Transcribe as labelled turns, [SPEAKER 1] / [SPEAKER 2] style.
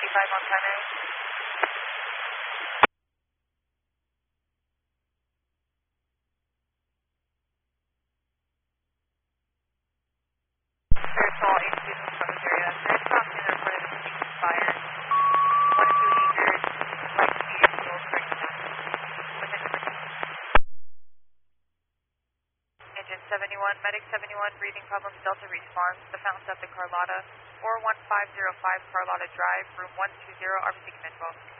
[SPEAKER 1] 25 on primary. There's all agencies in front of this area. There's not being reported as being fire. 1 to 2 acres, light to medium fuel during the night. Within Engine 71, Medic 71, breathing problems, Delta response. The fountain's up in Carlotta. 41505 Carlotta Drive, room 120, RBC Command 12.